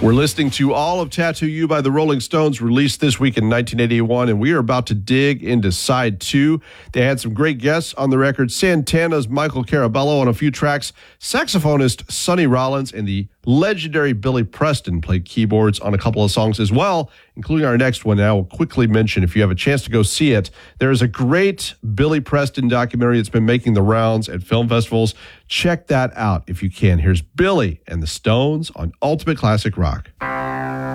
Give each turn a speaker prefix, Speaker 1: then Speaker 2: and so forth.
Speaker 1: We're listening to all of Tattoo You by the Rolling Stones, released this week in 1981, and we are about to dig into side 2. They had some great guests on the record. Santana's Michael Carabello on a few tracks. Saxophonist Sonny Rollins and the legendary Billy Preston played keyboards on a couple of songs as well, including our next one. I will quickly mention, if you have a chance to go see it, there is a great Billy Preston documentary that's been making the rounds at film festivals. Check that out if you can. Here's Billy and the Stones on Ultimate Classic Rock.